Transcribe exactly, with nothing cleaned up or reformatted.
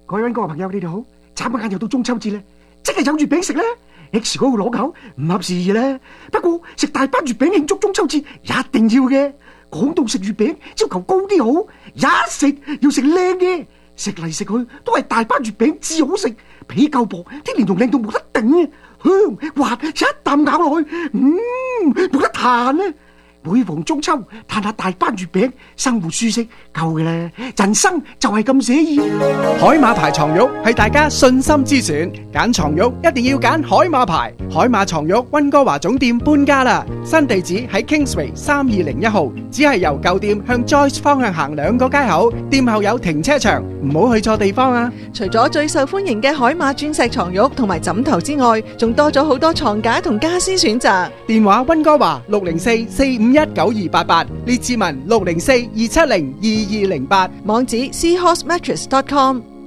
各位溫哥華朋友，你哋好！眨下眼又到中秋節啦，即係有月餅食啦。X 嗰個攞口唔合時宜啦，不過食大班月餅慶祝中秋節一定要嘅。講到食月餅，要求高啲好，一食要食靚嘅，食嚟食去都係大班月餅至好食，皮夠薄，啲蓮蓉靚到冇得頂啊，香滑，一啖咬落去，嗯，冇得彈啊！每逢中秋，嘆下大班月餅，生活舒適夠嘅啦。人生就係咁寫意。 海馬牌床褥係大家信心之選，揀床褥一定要揀海馬牌。海馬床褥溫哥華總店搬家啦，新地址喺 Kingsway 三二零一號，只係由舊店向 Joyce 方向行兩個街口，店後有停車場，唔好去錯地方啊！ 除咗最受歡迎嘅海馬鑽石床褥同埋枕頭之外，仲多咗好多床架同家私選擇。 電話溫哥華六零四四五一九二八八，列治文六零四二七零二二零八， 網址 seahorse mattress dot com。